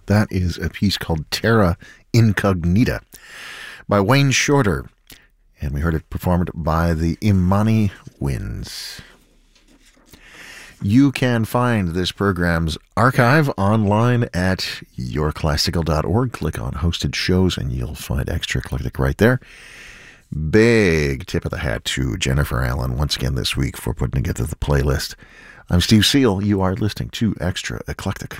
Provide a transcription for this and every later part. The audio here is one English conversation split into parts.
That is a piece called Terra Incognita by Wayne Shorter. And we heard it performed by the Imani Winds. You can find this program's archive online at yourclassical.org. Click on hosted shows and you'll find Extra Eclectic right there. Big tip of the hat to Jennifer Allen once again this week for putting together the playlist. I'm Steve Seal. You are listening to Extra Eclectic.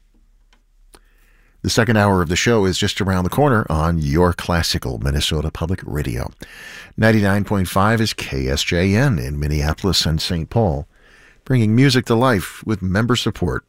The second hour of the show is just around the corner on Your Classical Minnesota Public Radio. 99.5 is KSJN in Minneapolis and St. Paul, bringing music to life with member support.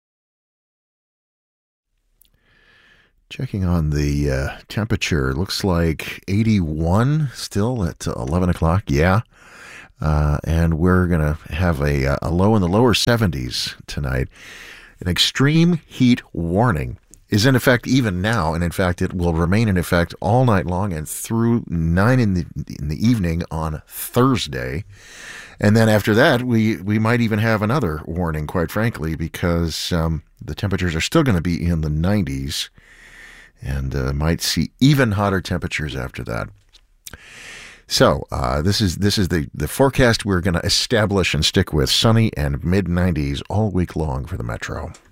Checking on the temperature, looks like 81 still at 11 o'clock, yeah. And we're going to have a low in the lower 70s tonight. An extreme heat warning is in effect even now, and in fact it will remain in effect all night long and through 9 in the evening on Thursday. And then after that, we might even have another warning, quite frankly, because the temperatures are still going to be in the 90s and might see even hotter temperatures after that. So this is the forecast we're going to establish and stick with. Sunny and mid-90s all week long for the Metro.